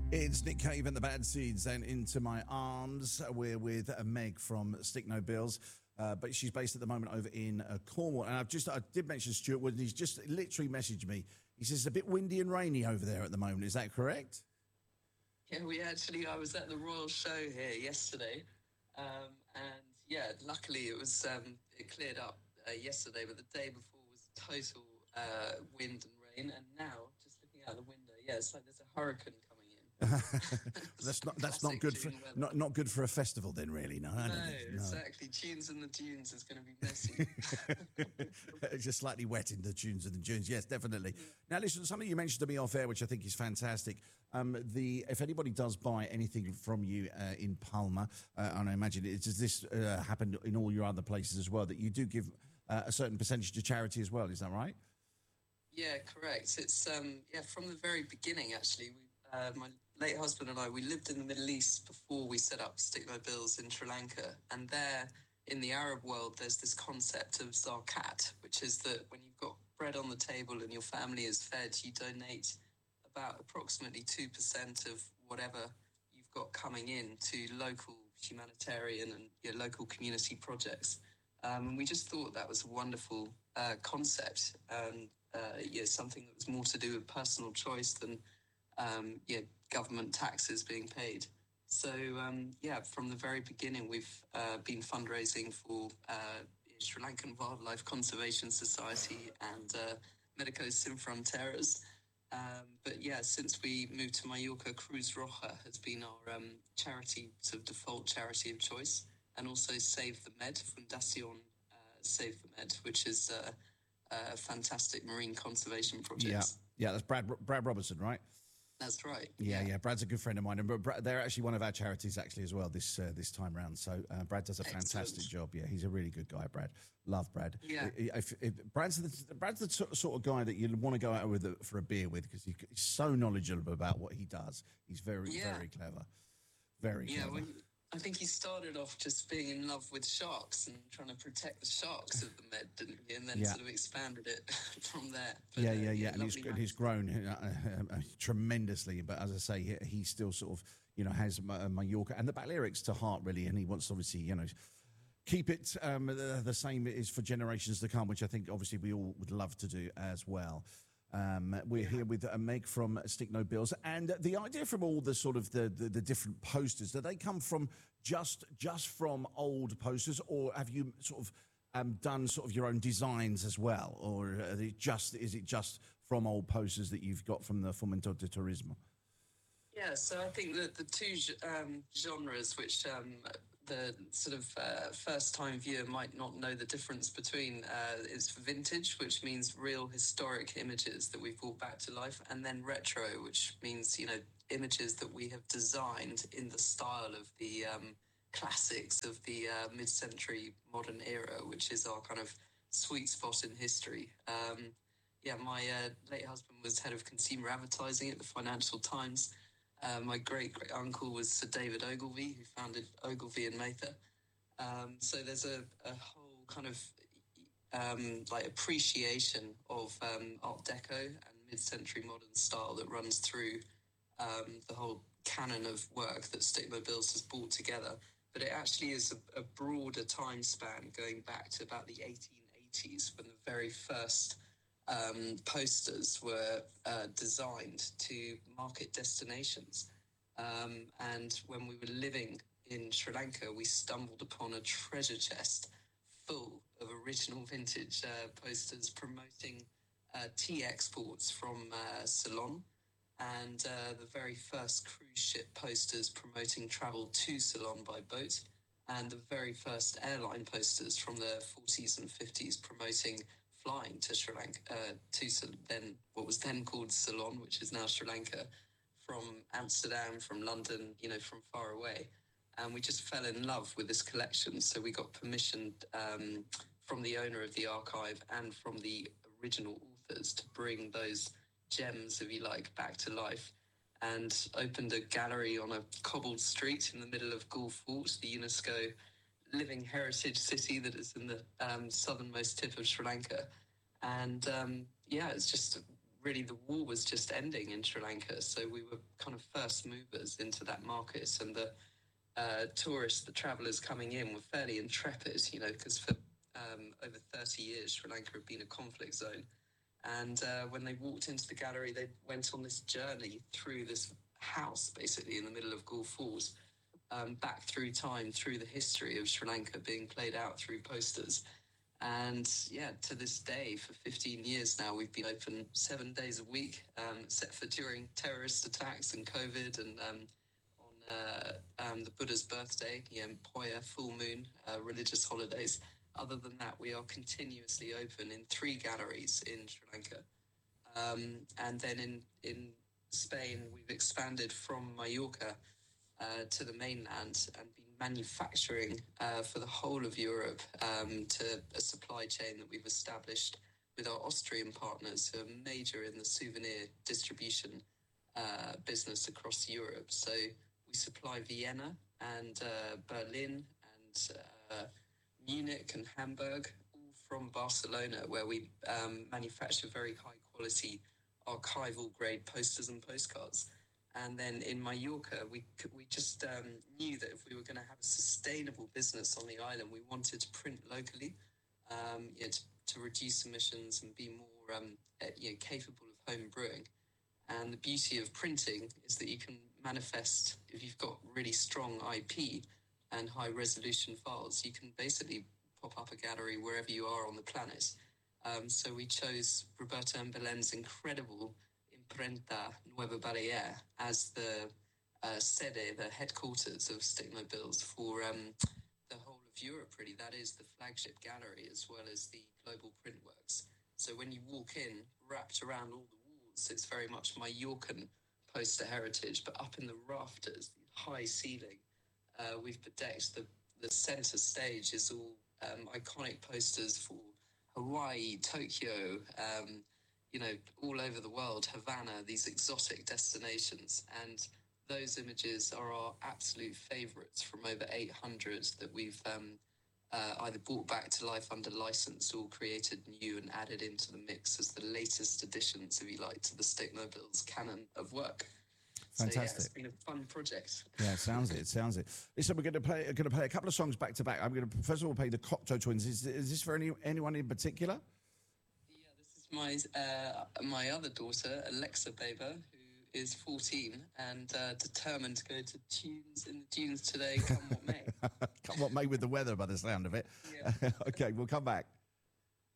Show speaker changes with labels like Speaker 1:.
Speaker 1: It's Nick Cave and the Bad Seeds and Into My Arms. We're with Meg from Stick No Bills, but she's based at the moment over in Cornwall. And I did mention Stuart Wood, and he's just literally messaged me. He says it's a bit windy and rainy over there at the moment. Is that correct?
Speaker 2: Yeah, I was at the Royal Show here yesterday, and yeah, luckily it cleared up yesterday, but the day before was total wind and rain, and now, just looking out the window, yeah, it's like there's a hurricane coming in.
Speaker 1: That's not good for not good for a festival then, really. No,
Speaker 2: exactly. Tunes in the Dunes is going to be messy.
Speaker 1: It's just slightly wet in the tunes and the dunes. Yes, definitely. Yeah. Now, listen, something you mentioned to me off air, which I think is fantastic. If anybody does buy anything from you in Palma, and I imagine does this happen in all your other places as well, that you do give a certain percentage to charity as well? Is that right?
Speaker 2: Yeah, correct. It's from the very beginning, actually. My late husband and I, we lived in the Middle East before we set up Stick No Bills in Sri Lanka. And there, in the Arab world, there's this concept of zakat, which is that when you've got bread on the table and your family is fed, you donate about approximately 2% of whatever you've got coming in to local humanitarian and local community projects. And we just thought that was a wonderful concept and something that was more to do with personal choice than government taxes being paid. So, from the very beginning, we've been fundraising for Sri Lankan Wildlife Conservation Society and Medicos Sin Fronteiras. Since we moved to Mallorca, Cruz Roja has been our charity, sort of default charity of choice, and also Save the Med, Fundación Save the Med, which is a fantastic marine conservation project.
Speaker 1: Yeah, that's Brad Robertson, right?
Speaker 2: That's right.
Speaker 1: Yeah. Brad's a good friend of mine, and they're actually one of our charities actually as well this time round. So Brad does a fantastic job. Yeah, he's a really good guy, Brad. Love Brad.
Speaker 2: Yeah.
Speaker 1: Brad's the sort of guy that you want to go out with for a beer with because he's so knowledgeable about what he does. He's very clever. Very clever.
Speaker 2: I think he started off just being in love with sharks and trying to protect the sharks of the Med, didn't he? And then sort of expanded it from there. But,
Speaker 1: And he's grown tremendously. But as I say, he still sort of, has Mallorca and the Balearics to heart, really. And he wants to obviously, keep it the same as for generations to come, which I think obviously we all would love to do as well. We're here with Meg from Stick No Bills, and the idea from all the sort of the different posters, do they come from just from old posters, or have you sort of done sort of your own designs as well, or is it just from old posters that you've got from the Fomento de Turismo?
Speaker 2: Yeah, so I think that the two genres which the sort of first-time viewer might not know the difference between is vintage, which means real historic images that we've brought back to life, and then retro, which means, images that we have designed in the style of the classics of the mid-century modern era, which is our kind of sweet spot in history. My late husband was head of consumer advertising at the Financial Times. My great-great-uncle was Sir David Ogilvy, who founded Ogilvy and Mather. So there's a whole kind of appreciation of Art Deco and mid-century modern style that runs through the whole canon of work that Stick No Bills has brought together. But it actually is a broader time span going back to about the 1880s when the very first posters were designed to market destinations. And when we were living in Sri Lanka, we stumbled upon a treasure chest full of original vintage posters promoting tea exports from Ceylon, and the very first cruise ship posters promoting travel to Ceylon by boat, and the very first airline posters from the 40s and 50s promoting flying to Sri Lanka, to then what was then called Ceylon, which is now Sri Lanka, from Amsterdam, from London, from far away. And we just fell in love with this collection. So we got permission from the owner of the archive and from the original authors to bring those gems, if you like, back to life, and opened a gallery on a cobbled street in the middle of Galle Fort, the UNESCO living heritage city that is in the southernmost tip of Sri Lanka. And it's just really the war was just ending in Sri Lanka. So we were kind of first movers into that market. And the tourists, the travellers coming in were fairly intrepid, because for over 30 years, Sri Lanka had been a conflict zone. And when they walked into the gallery, they went on this journey through this house, basically in the middle of Galle Falls, back through time, through the history of Sri Lanka being played out through posters. And yeah, to this day, for 15 years now, we've been open 7 days a week, except for during terrorist attacks and COVID and on the Buddha's birthday, Poya, full moon, religious holidays. Other than that, we are continuously open in 3 galleries in Sri Lanka. And then in Spain, we've expanded from Mallorca to the mainland and been manufacturing for the whole of Europe to a supply chain that we've established with our Austrian partners who are major in the souvenir distribution business across Europe. So we supply Vienna and Berlin and Munich and Hamburg, all from Barcelona, where we manufacture very high quality archival grade posters and postcards. And then in Mallorca, we just knew that if we were going to have a sustainable business on the island, we wanted to print locally, to reduce emissions and be more capable of home brewing. And the beauty of printing is that you can manifest, if you've got really strong IP and high resolution files, you can basically pop up a gallery wherever you are on the planet. So we chose Roberto M. Belén's incredible Imprenta Nueva Balear as the sede, the headquarters of Stigmobills for the whole of Europe, really. That is the flagship gallery as well as the Global Printworks. So when you walk in, wrapped around all the walls, it's very much Mallorcan poster heritage, but up in the rafters, the high ceiling, we've bedecked the center stage is all iconic posters for Hawaii, Tokyo, all over the world, Havana, these exotic destinations. And those images are our absolute favorites from over 800 that we've either brought back to life under license or created new and added into the mix as the latest additions, if you like, to the Stigmobills canon of work.
Speaker 1: Fantastic.
Speaker 2: So, it's been a fun project.
Speaker 1: Yeah, sounds it. Listen, we're going to play a couple of songs back to back. I'm going to first of all play the Cocteau Twins. Is this for anyone in particular?
Speaker 2: Yeah, this is my other daughter, Alexa Baber, who is 14 and determined to go to tunes in the dunes today, come what may.
Speaker 1: Come what may with the weather, by the sound of it.
Speaker 2: Yeah.
Speaker 1: Okay, we'll come back.